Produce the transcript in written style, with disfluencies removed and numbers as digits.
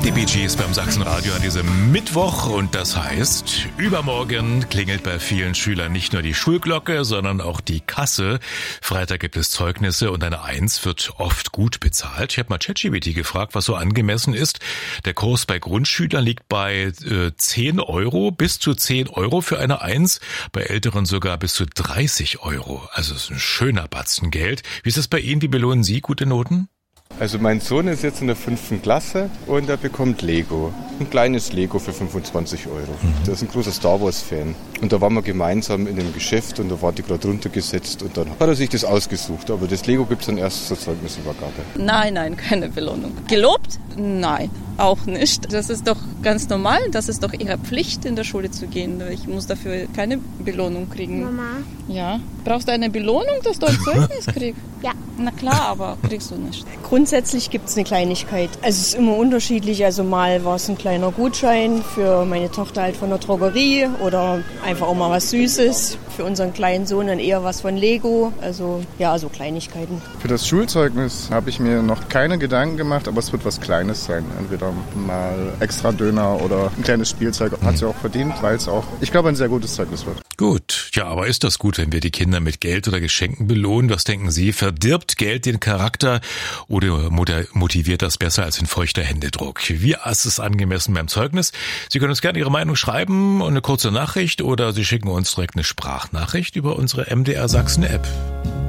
Die Bee Gees beim Sachsenradio an diesem Mittwoch und das heißt, übermorgen klingelt bei vielen Schülern nicht nur die Schulglocke, sondern auch die Kasse. Freitag gibt es Zeugnisse und eine 1 wird oft gut bezahlt. Ich habe mal ChatGPT gefragt, was so angemessen ist. Der Kurs bei Grundschülern liegt bei 10 Euro, bis zu 10 Euro für eine 1, bei Älteren sogar bis zu 30 Euro. Also es ist ein schöner Batzen Geld. Wie ist es bei Ihnen? Wie belohnen Sie gute Noten? Also mein Sohn ist jetzt in der 5. Klasse und er bekommt Lego. Ein kleines Lego für 25 Euro. Der ist ein großer Star Wars-Fan. Und da waren wir gemeinsam in dem Geschäft und da war die gerade runtergesetzt und dann hat er sich das ausgesucht. Aber das Lego gibt es dann erst zur Zeugnisübergabe. Nein, keine Belohnung. Gelobt? Nein, auch nicht. Das ist doch ganz normal. Das ist doch ihre Pflicht, in der Schule zu gehen. Ich muss dafür keine Belohnung kriegen. Mama? Ja. Brauchst du eine Belohnung, dass du ein Zeugnis kriegst? Ja. Na klar, aber kriegst du nicht. Grundsätzlich gibt es eine Kleinigkeit. Also es ist immer unterschiedlich. Also mal war es ein kleiner Gutschein für meine Tochter halt von der Drogerie oder einfach auch mal was Süßes. Für unseren kleinen Sohn dann eher was von Lego. Also ja, so Kleinigkeiten. Für das Schulzeugnis habe ich mir noch keine Gedanken gemacht, aber es wird was Kleines sein. Entweder mal extra Döner oder ein kleines Spielzeug. Hat sie auch verdient, weil es auch, ich glaube, ein sehr gutes Zeugnis wird. Gut, ja, aber ist das gut, wenn wir die Kinder mit Geld oder Geschenken belohnen? Was denken Sie? Verdirbt Geld den Charakter oder motiviert das besser als ein feuchter Händedruck? Wie ist es angemessen beim Zeugnis? Sie können uns gerne Ihre Meinung schreiben und eine kurze Nachricht oder Sie schicken uns direkt eine Sprachnachricht über unsere MDR Sachsen App.